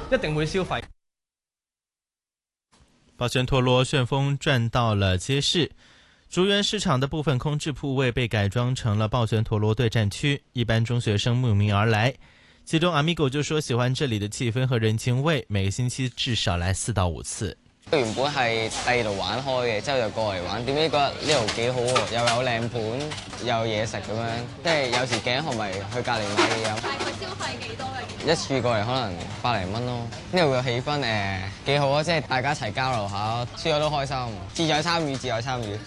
一定會消費。 保全陀螺旋风转到了街市，竹园市场的部分空置铺位被改装成了抱拳陀螺对战区，一般中學生慕名而來。其中 Amigo 就說喜歡這裡的氣氛和人情味，每個星期至少來4到5次。 原本係第二度玩開嘅，之後就過嚟玩，點知覺得呢度幾好喎，又有靚盤，又有嘢食咁樣，即係有時頸渴咪去隔離買嘢飲。大概消費幾多嘅？一次過嚟可能100零蚊咯。呢度嘅氣氛幾好啊，即係大家一齊交流下，輸咗都開心，志在參與，志在參與。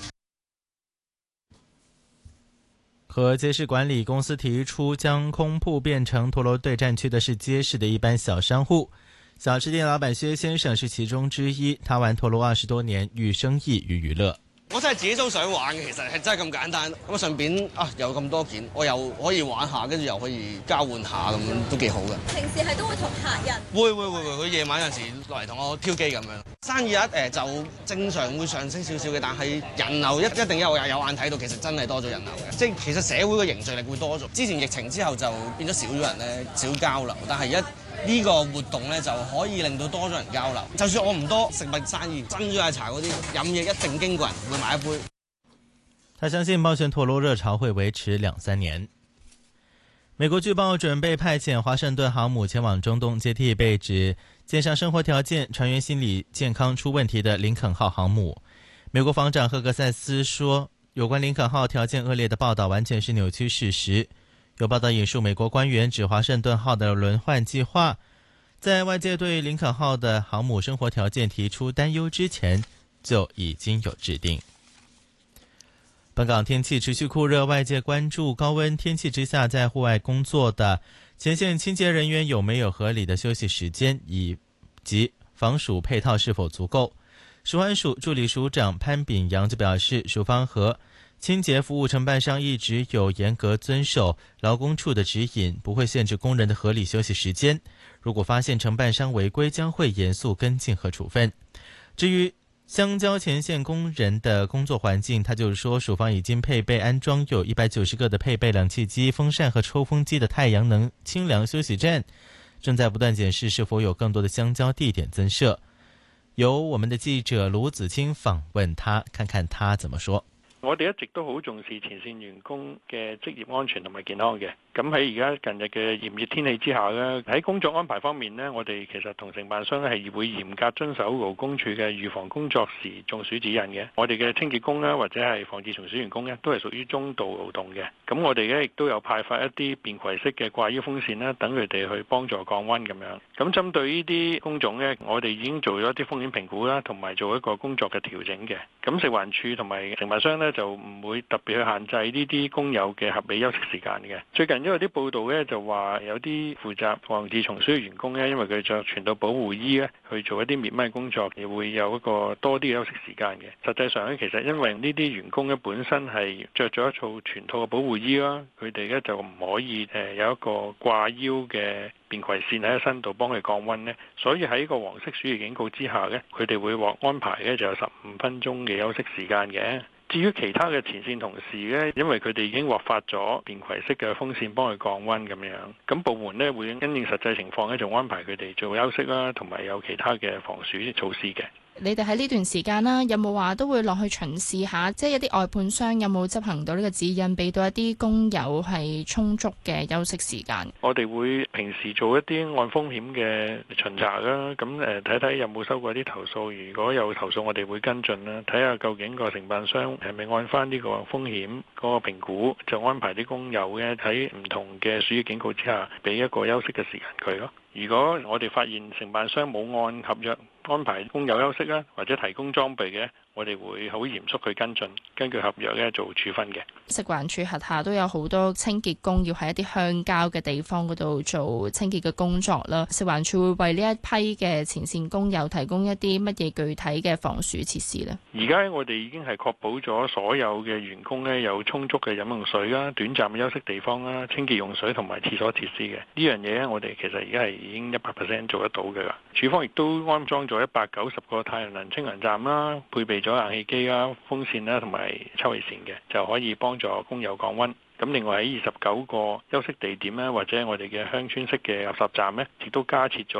和街市管理公司提出將空鋪變成陀螺對戰區的是街市的一般小商戶。小吃店老闆薛先生是其中之一，他玩陀螺20多年，寓生意於娛樂。 我真係自己都想玩嘅，其實係真係咁簡單。咁順便有咁多件，我又可以玩下，跟住又可以交換下，咁樣都幾好嘅。 平時係都會同客人會，佢夜晚有陣時落嚟同我挑機咁樣。生意就正常會上升少少嘅，但係人流一定有眼睇到，其實真係多咗人流嘅。即係其實社會嘅凝聚力會多咗。之前疫情之後就變咗少咗人咧，少交流，但係呢個活動咧就可以令到多咗人交流。就算我唔多食物生意，珍珠奶茶嗰啲飲嘢一定經過人會買一杯。 他相信抱拳陀螺熱潮會維持2-3年。美國據報準備派遣華盛頓航母前往中東接替被指艦上生活條件、船員心理健康出問題的林肯號航母。美國防長赫格塞斯說，有關林肯號條件惡劣的報道完全是扭曲事實。有報道引述美國官員指，華盛頓號的輪換計劃在外界對林肯號的航母生活條件提出擔憂之前就已經有制定。本港天氣持續酷熱，外界關注高溫天氣之下在戶外工作的前線清潔人員有沒有合理的休息時間，以及防暑配套是否足夠。食環署助理署長潘炳陽就表示，署方和清潔服務承辦商一直有嚴格遵守勞工處的指引，不會限制工人的合理休息時間。如果發現承辦商違規，將會嚴肅跟進和處分。至於香蕉前線工人的工作環境，他就是說，署方已經配備安裝有190個的配備冷氣機、風扇和抽風機的太陽能清涼休息站，正在不斷檢視是否有更多的香蕉地點增設。由我們的記者盧子清訪問他，看看他怎麼說。 我哋一直都好重視前線員工嘅職業安全同埋健康嘅。咁喺而家近日嘅炎熱天氣之下呢，喺工作安排方面呢，我哋其實同承辦商係會嚴格遵守勞工處嘅預防工作時中暑指引嘅。我哋嘅清潔工啦，或者係防治蟲鼠員工呢，都係屬於中度勞動嘅。咁我哋呢亦都有派發一啲便攜式嘅掛腰風扇啦，等佢哋去幫助降溫咁樣。咁針對呢啲工種呢，我哋已經做咗一啲風險評估啦，同埋做一個工作嘅調整嘅。咁食環署同埋承辦商呢，就唔會特別去限制呢啲工友嘅合理休息時間嘅。最近因為啲報道呢，就話有啲負責防治蟲鼠嘅員工呢，因為佢着全套保護衣呢去做一啲滅蚊工作，亦會有一個多啲嘅休息時間嘅。實際上呢，其實因為呢啲員工呢本身係着咗一套全套嘅保護衣啦，佢哋呢就唔可以有一個掛腰嘅便攜線喺身度幫佢降溫呢，所以喺個黃色暑熱警告之下呢，佢哋會獲安排呢就有15分鐘嘅休息時間嘅。至於其他嘅前線同事呢，因為佢哋已經獲發咗便攜式嘅風扇幫佢降溫咁樣，咁部門呢會因應實際情況呢，就安排佢哋做休息啦，同埋有其他嘅防暑措施嘅。 你哋喺呢段時間啦，有冇話都會落去巡視下，即係一啲外判商有冇執行到呢個指引，俾到一啲工友係充足嘅休息時間？ 我哋會平時做一啲按風險嘅巡查啦，咁睇睇有冇收過啲投訴，如果有投訴，我哋會跟進啦，睇下究竟個承辦商係咪按翻呢個風險嗰個評估，就安排啲工友嘅喺唔同嘅暑熱警告之下，俾一個休息嘅時間佢咯。如果我哋發現承辦商冇按合約安排工友休息啦，或者提供裝備嘅，我哋會好嚴肅去跟進，根據合約咧做處分嘅。 食環署轄下都有好多清潔工要喺一啲鄉郊嘅地方嗰度做清潔嘅工作啦。食環署會為呢一批嘅前線工友提供一啲乜嘢具體嘅防暑設施呢？ 而家我哋已經係確保咗所有嘅員工咧有充足嘅飲用水啦、短暫嘅休息地方啦、清潔用水同埋廁所設施嘅。呢樣嘢咧，我哋其實而家係已經100% 做得到嘅啦。署方亦都安裝咗190個太陽能清涼站啦，配備咗冷氣機啦、風扇啦同埋抽氣扇嘅，就可以幫助工友降溫。咁另外喺29個休息地點咧，或者我哋嘅鄉村式嘅垃圾站咧，亦都加設咗